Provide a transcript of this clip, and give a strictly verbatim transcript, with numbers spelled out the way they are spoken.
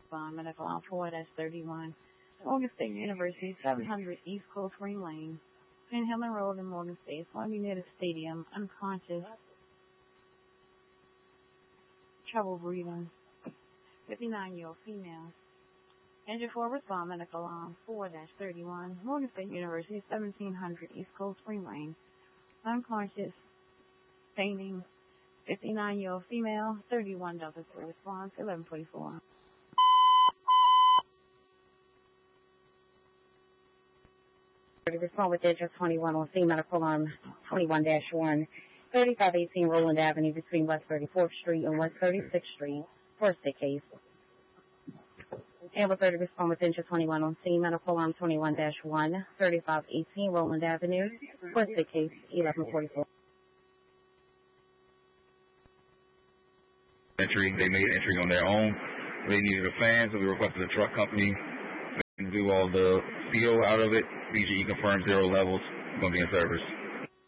respond. Medical on four thirty-one. Morgan State University, seven hundred East Coast Green Lane. Van Helen Road in Morgan State. Found you near the stadium. Unconscious. Trouble breathing. fifty-nine-year-old female. Injured for respond. Medical on four thirty-one. Morgan State University, seventeen hundred East Coast Green Lane. Unconscious. Fainting. fifty-nine-year-old female. thirty-one Delta three response. eleven forty-four. Respond with District twenty-one on scene. Medical on twenty-one dash one. thirty-five eighteen Roland Avenue between West thirty-fourth Street and West thirty-sixth Street. First hit case. Amber thirty respond with District twenty-one on scene. Medical on twenty-one dash one. thirty-five eighteen Roland Avenue. First hit case. eleven forty-four. Entry. They made entry on their own. They needed a fan, so we requested a truck company to do all the seal out of it. B G E confirmed zero levels. Going to be in service.